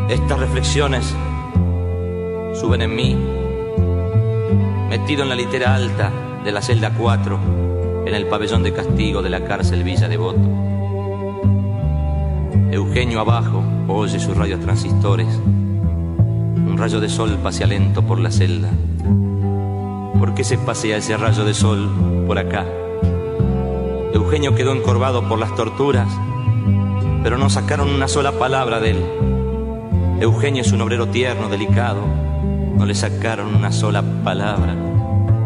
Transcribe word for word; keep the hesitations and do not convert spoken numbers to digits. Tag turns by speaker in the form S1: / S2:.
S1: Estas reflexiones suben en mí, metido en la litera alta de la celda cuatro, en el pabellón de castigo de la cárcel Villa Devoto. Eugenio abajo oye sus radios transistores. Un rayo de sol pasea lento por la celda. ¿Por qué se pasea ese rayo de sol por acá? Eugenio quedó encorvado por las torturas, pero no sacaron una sola palabra de él. Eugenio es un obrero tierno, delicado, no le sacaron una sola palabra.